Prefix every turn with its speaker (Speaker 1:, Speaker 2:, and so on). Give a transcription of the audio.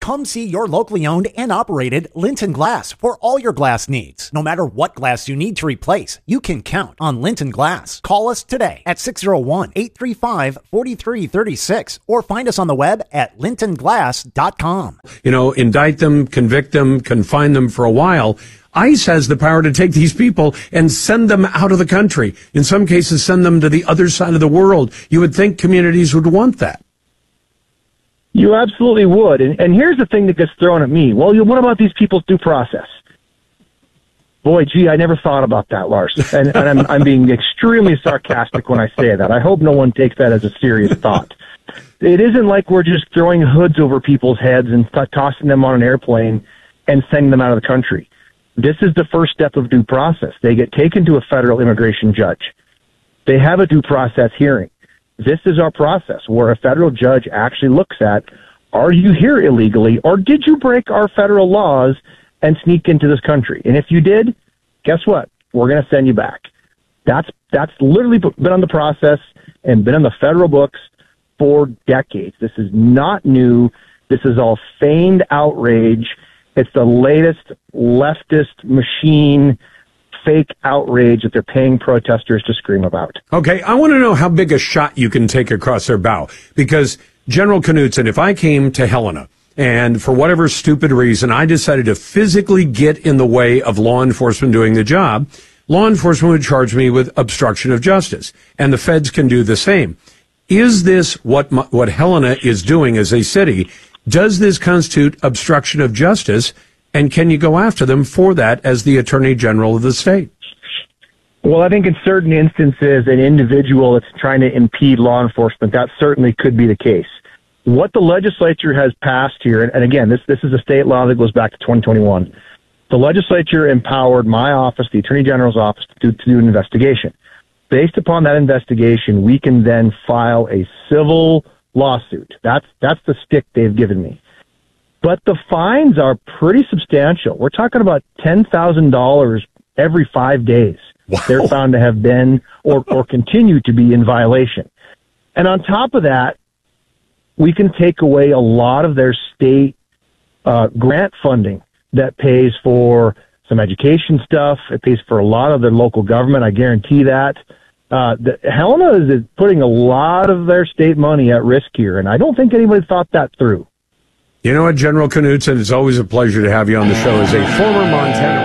Speaker 1: Come see your locally owned and operated Linton Glass for all your glass needs. No matter what glass you need to replace, you can count on Linton Glass. Call us today at 601-835-4336 or find us on the web at lintonglass.com.
Speaker 2: Indict them, convict them, confine them for a while. ICE has the power to take these people and send them out of the country. In some cases, send them to the other side of the world. You would think communities would want that.
Speaker 3: You absolutely would. And here's the thing that gets thrown at me. Well, what about these people's due process? Boy, gee, I never thought about that, Lars. And I'm being extremely sarcastic when I say that. I hope no one takes that as a serious thought. It isn't like we're just throwing hoods over people's heads and tossing them on an airplane and sending them out of the country. This is the first step of due process. They get taken to a federal immigration judge. They have a due process hearing. This is our process where a federal judge actually looks at, are you here illegally or did you break our federal laws and sneak into this country? And if you did, guess what? We're going to send you back. That's literally been on the process and been on the federal books for decades. This is not new. This is all feigned outrage. It's the latest leftist machine fake outrage that they're paying protesters to scream about.
Speaker 2: Okay, I want to know how big a shot you can take across their bow. Because General Knudsen, if I came to Helena and for whatever stupid reason I decided to physically get in the way of law enforcement doing the job, law enforcement would charge me with obstruction of justice. And the feds can do the same. Is this what Helena is doing as a city? Does this constitute obstruction of justice, and can you go after them for that as the Attorney General of the state?
Speaker 3: Well, I think in certain instances, an individual that's trying to impede law enforcement, that certainly could be the case. What the legislature has passed here, and again, this is a state law that goes back to 2021, the legislature empowered my office, the Attorney General's office, to do an investigation. Based upon that investigation, we can then file a civil lawsuit. That's the stick they've given me. But the fines are pretty substantial. We're talking about $10,000 every 5 days. Wow. They're found to have been or continue to be in violation. And on top of that, we can take away a lot of their state grant funding that pays for some education stuff. It pays for a lot of their local government. I guarantee that. Helena is putting a lot of their state money at risk here, and I don't think anybody thought that through.
Speaker 2: You know what, General Knudsen, it's always a pleasure to have you on the show as a former Montana